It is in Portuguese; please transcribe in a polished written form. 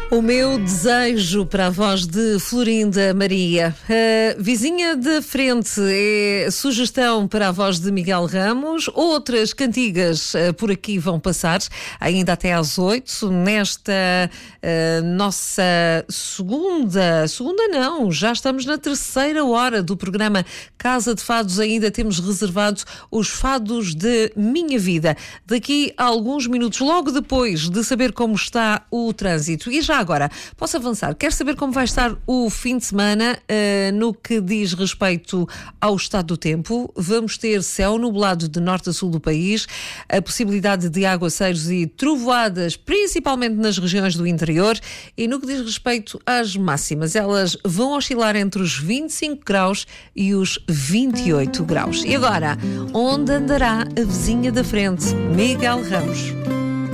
O meu desejo para a voz de Florinda Maria. A vizinha de frente é sugestão para a voz de Miguel Ramos. Outras cantigas por aqui vão passar, ainda até às 8, nesta nossa segunda não, já estamos na terceira hora do programa Casa de Fados. Ainda temos reservados os fados de minha vida. Daqui a alguns minutos, logo depois de saber como está o trânsito. E já agora, posso avançar? Quer saber como vai estar o fim de semana no que diz respeito ao estado do tempo? Vamos ter céu nublado de norte a sul do país, a possibilidade de aguaceiros e trovoadas, principalmente nas regiões do interior. E no que diz respeito às máximas, elas vão oscilar entre os 25 graus e os 28 graus. E agora, onde andará a vizinha da frente? Miguel Ramos.